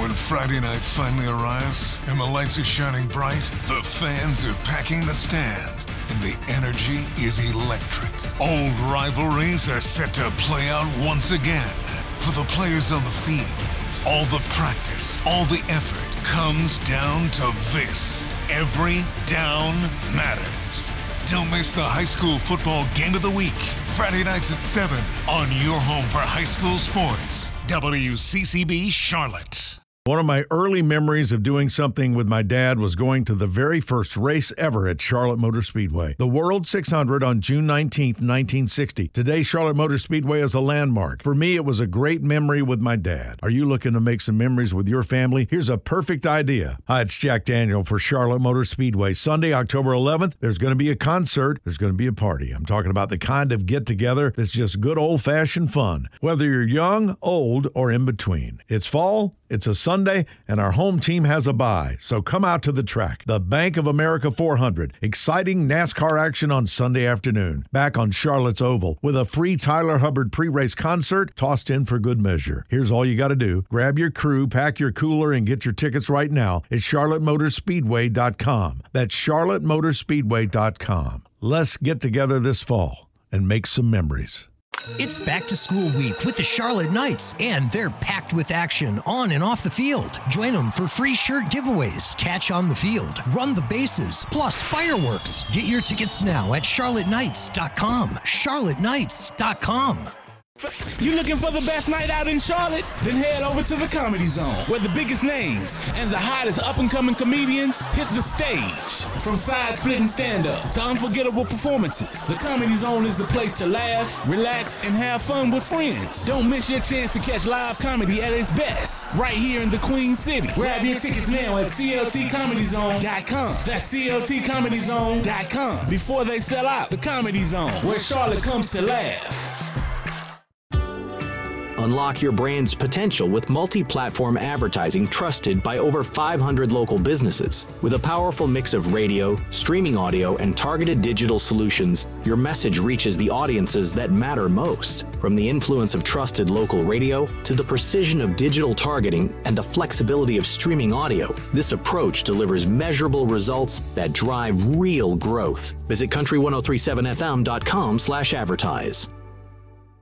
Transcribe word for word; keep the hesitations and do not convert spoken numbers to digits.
When Friday night finally arrives and the lights are shining bright, the fans are packing the stand, and the energy is electric. Old rivalries are set to play out once again. For the players on the field, all the practice, all the effort comes down to this. Every down matters. Don't miss the high school football game of the week. Friday nights at seven on your home for high school sports. W C C B Charlotte. One of my early memories of doing something with my dad was going to the very first race ever at Charlotte Motor Speedway, the World six hundred on June nineteenth, nineteen sixty. Today, Charlotte Motor Speedway is a landmark. For me, it was a great memory with my dad. Are you looking to make some memories with your family? Here's a perfect idea. Hi, it's Jack Daniel for Charlotte Motor Speedway. Sunday, October eleventh, there's going to be a concert. There's going to be a party. I'm talking about the kind of get-together that's just good old-fashioned fun, whether you're young, old, or in between. It's fall. It's a Sunday, and our home team has a bye, so come out to the track. The Bank of America four hundred. Exciting NASCAR action on Sunday afternoon. Back on Charlotte's Oval with a free Tyler Hubbard pre-race concert tossed in for good measure. Here's all you got to do. Grab your crew, pack your cooler, and get your tickets right now at charlotte motor speedway dot com. That's charlotte motor speedway dot com. Let's get together this fall and make some memories. It's back to school week with the Charlotte Knights, and they're packed with action on and off the field. Join them for free shirt giveaways, catch on the field, run the bases, plus fireworks. Get your tickets now at charlotte knights dot com. charlotte knights dot com. You looking for the best night out in Charlotte? Then head over to the Comedy Zone, where the biggest names and the hottest up-and-coming comedians hit the stage. From side-splitting stand-up to unforgettable performances, the Comedy Zone is the place to laugh, relax, and have fun with friends. Don't miss your chance to catch live comedy at its best, right here in the Queen City. Grab your tickets now at c l t comedy zone dot com. That's c l t comedy zone dot com. Before they sell out, the Comedy Zone, where Charlotte comes to laugh. Unlock your brand's potential with multi-platform advertising trusted by over five hundred local businesses. With a powerful mix of radio, streaming audio, and targeted digital solutions, your message reaches the audiences that matter most. From the influence of trusted local radio to the precision of digital targeting and the flexibility of streaming audio, this approach delivers measurable results that drive real growth. Visit country ten thirty-seven f m dot com slash advertise.